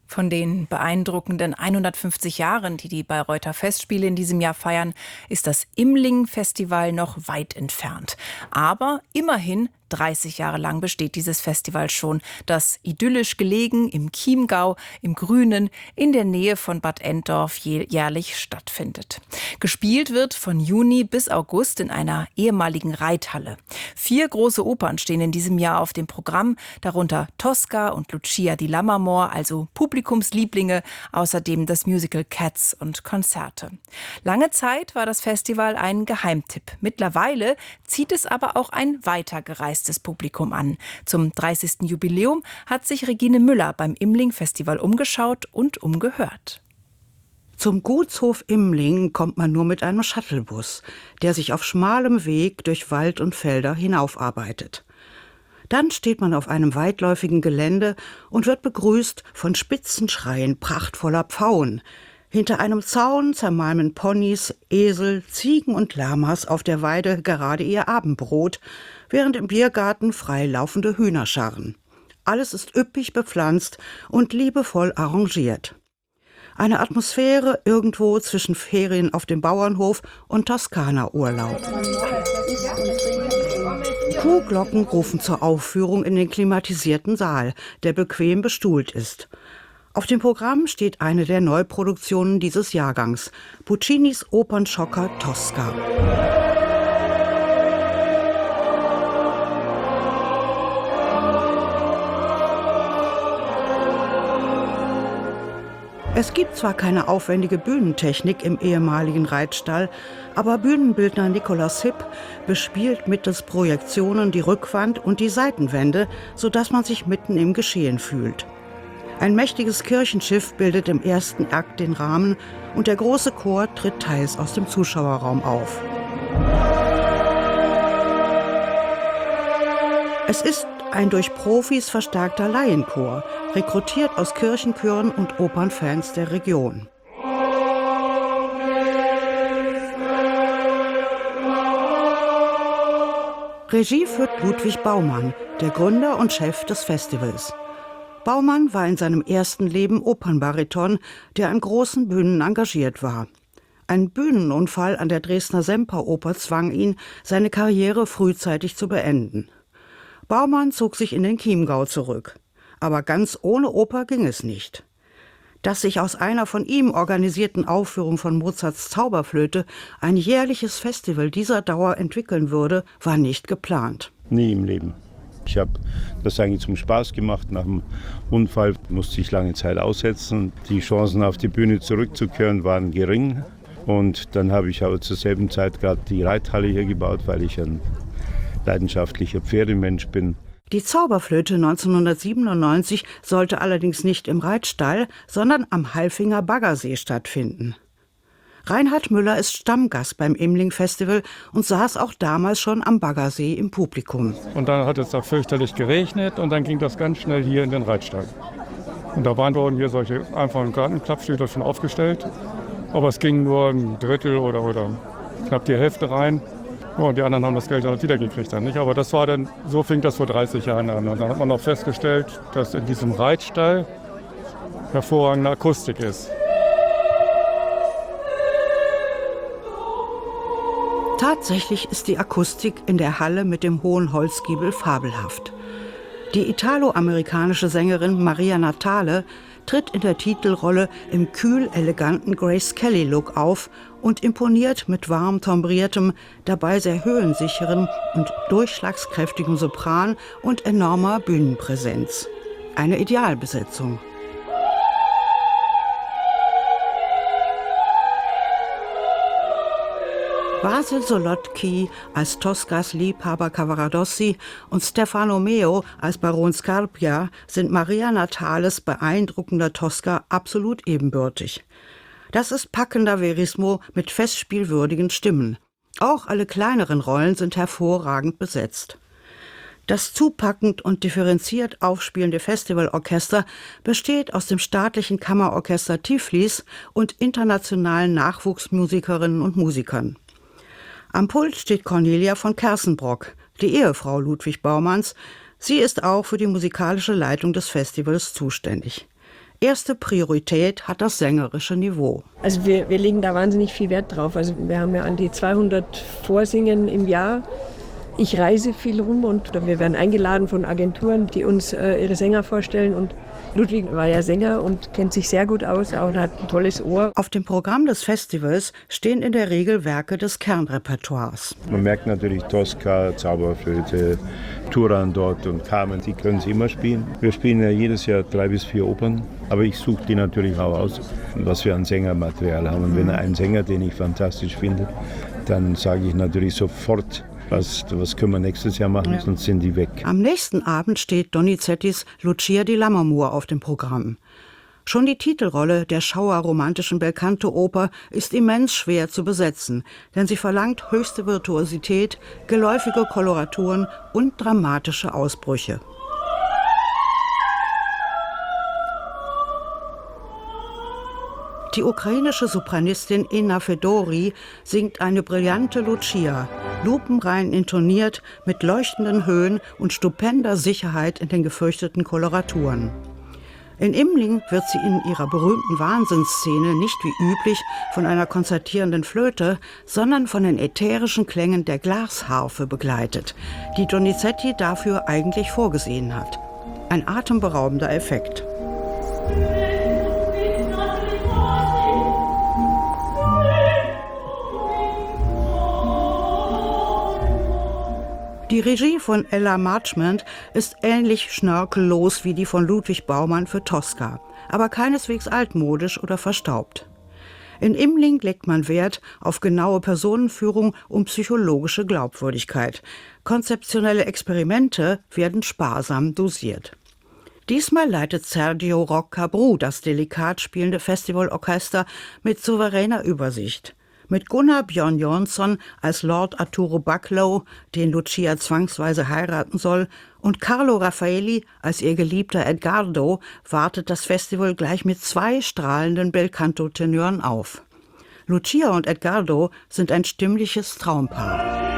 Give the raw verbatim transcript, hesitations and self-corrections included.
Von den beeindruckenden hundertfünfzig Jahren, die die Bayreuther Festspiele in diesem Jahr feiern, ist das Imling-Festival noch weit entfernt. Aber immerhin dreißig Jahre lang besteht dieses Festival schon, das idyllisch gelegen im Chiemgau, im Grünen, in der Nähe von Bad Endorf jährlich stattfindet. Gespielt wird von Juni bis August in einer ehemaligen Reithalle. Vier große Opern stehen in diesem Jahr auf dem Programm, darunter Tosca und Lucia di Lammermoor, also Publikumslieblinge, außerdem das Musical Cats und Konzerte. Lange Zeit war das Festival ein Geheimtipp. Mittlerweile zieht es aber auch ein weitergereistes Publikum an. Zum dreißigsten Jubiläum hat sich Regine Müller beim Imling-Festival umgeschaut und umgehört. Zum Gutshof Imling kommt man nur mit einem Shuttlebus, der sich auf schmalem Weg durch Wald und Felder hinaufarbeitet. Dann steht man auf einem weitläufigen Gelände und wird begrüßt von Spitzenschreien prachtvoller Pfauen. Hinter einem Zaun zermalmen Ponys, Esel, Ziegen und Lamas auf der Weide gerade ihr Abendbrot, während im Biergarten freilaufende Hühner scharren. Alles ist üppig bepflanzt und liebevoll arrangiert. Eine Atmosphäre irgendwo zwischen Ferien auf dem Bauernhof und Toskana-Urlaub. Kuhglocken rufen zur Aufführung in den klimatisierten Saal, der bequem bestuhlt ist. Auf dem Programm steht eine der Neuproduktionen dieses Jahrgangs, Puccinis Opernschocker Tosca. Es gibt zwar keine aufwendige Bühnentechnik im ehemaligen Reitstall, aber Bühnenbildner Nikolaus Hipp bespielt mittels Projektionen die Rückwand und die Seitenwände, sodass man sich mitten im Geschehen fühlt. Ein mächtiges Kirchenschiff bildet im ersten Akt den Rahmen und der große Chor tritt teils aus dem Zuschauerraum auf. Es ist ein durch Profis verstärkter Laienchor, rekrutiert aus Kirchenchören und Opernfans der Region. Regie führt Ludwig Baumann, der Gründer und Chef des Festivals. Baumann war in seinem ersten Leben Opernbariton, der an großen Bühnen engagiert war. Ein Bühnenunfall an der Dresdner Semperoper zwang ihn, seine Karriere frühzeitig zu beenden. Baumann zog sich in den Chiemgau zurück. Aber ganz ohne Oper ging es nicht. Dass sich aus einer von ihm organisierten Aufführung von Mozarts Zauberflöte ein jährliches Festival dieser Dauer entwickeln würde, war nicht geplant. Nie im Leben. Ich habe das eigentlich zum Spaß gemacht. Nach dem Unfall musste ich lange Zeit aussetzen. Die Chancen, auf die Bühne zurückzukehren, waren gering. Und dann habe ich aber zur selben Zeit gerade die Reithalle hier gebaut, weil ich ein leidenschaftlicher Pferdemensch bin. Die Zauberflöte neunzehnhundertsiebenundneunzig sollte allerdings nicht im Reitstall, sondern am Halfinger Baggersee stattfinden. Reinhard Müller ist Stammgast beim Imling-Festival und saß auch damals schon am Baggersee im Publikum. Und dann hat es da fürchterlich geregnet und dann ging das ganz schnell hier in den Reitstall. Und da waren wurden hier solche einfachen Gartenklappstühle schon aufgestellt, aber es ging nur ein Drittel oder, oder knapp die Hälfte rein. Und die anderen haben das Geld halt wiedergekriegt dann nicht. Aber das war dann, so fing das vor dreißig Jahren an. Und dann hat man auch festgestellt, dass in diesem Reitstall hervorragende Akustik ist. Tatsächlich ist die Akustik in der Halle mit dem hohen Holzgiebel fabelhaft. Die italo-amerikanische Sängerin Maria Natale tritt in der Titelrolle im kühl-eleganten Grace Kelly-Look auf und imponiert mit warm timbriertem, dabei sehr höhensicheren und durchschlagskräftigem Sopran und enormer Bühnenpräsenz. Eine Idealbesetzung. Basil Solotki als Toscas Liebhaber Cavaradossi und Stefano Meo als Baron Scarpia sind Maria Natales beeindruckender Tosca absolut ebenbürtig. Das ist packender Verismo mit festspielwürdigen Stimmen. Auch alle kleineren Rollen sind hervorragend besetzt. Das zupackend und differenziert aufspielende Festivalorchester besteht aus dem staatlichen Kammerorchester Tiflis und internationalen Nachwuchsmusikerinnen und Musikern. Am Pult steht Cornelia von Kersenbrock, die Ehefrau Ludwig Baumanns. Sie ist auch für die musikalische Leitung des Festivals zuständig. Erste Priorität hat das sängerische Niveau. Also wir, wir legen da wahnsinnig viel Wert drauf. Also wir haben ja an die zweihundert Vorsingen im Jahr. Ich reise viel rum und wir werden eingeladen von Agenturen, die uns äh, ihre Sänger vorstellen. Und Ludwig war ja Sänger und kennt sich sehr gut aus und hat ein tolles Ohr. Auf dem Programm des Festivals stehen in der Regel Werke des Kernrepertoires. Man merkt natürlich Tosca, Zauberflöte, Turandot und Carmen, die können sie immer spielen. Wir spielen ja jedes Jahr drei bis vier Opern, aber ich suche die natürlich auch aus, was wir an Sängermaterial haben. Und wenn ein Sänger, den ich fantastisch finde, dann sage ich natürlich sofort, Was, was können wir nächstes Jahr machen, ja. Sonst sind die weg. Am nächsten Abend steht Donizettis Lucia di Lammermoor auf dem Programm. Schon die Titelrolle der schauerromantischen Belcanto-Oper ist immens schwer zu besetzen, denn sie verlangt höchste Virtuosität, geläufige Koloraturen und dramatische Ausbrüche. Die ukrainische Sopranistin Inna Fedori singt eine brillante Lucia, lupenrein intoniert, mit leuchtenden Höhen und stupender Sicherheit in den gefürchteten Koloraturen. In Imling wird sie in ihrer berühmten Wahnsinnsszene nicht wie üblich von einer konzertierenden Flöte, sondern von den ätherischen Klängen der Glasharfe begleitet, die Donizetti dafür eigentlich vorgesehen hat. Ein atemberaubender Effekt. Die Regie von Ella Marchment ist ähnlich schnörkellos wie die von Ludwig Baumann für Tosca, aber keineswegs altmodisch oder verstaubt. In Imling legt man Wert auf genaue Personenführung und psychologische Glaubwürdigkeit. Konzeptionelle Experimente werden sparsam dosiert. Diesmal leitet Sergio Roccabru das delikat spielende Festivalorchester mit souveräner Übersicht. Mit Gunnar Björn Jonsson als Lord Arturo Bucklow, den Lucia zwangsweise heiraten soll, und Carlo Raffaelli als ihr geliebter Edgardo wartet das Festival gleich mit zwei strahlenden Belcanto-Tenören auf. Lucia und Edgardo sind ein stimmliches Traumpaar.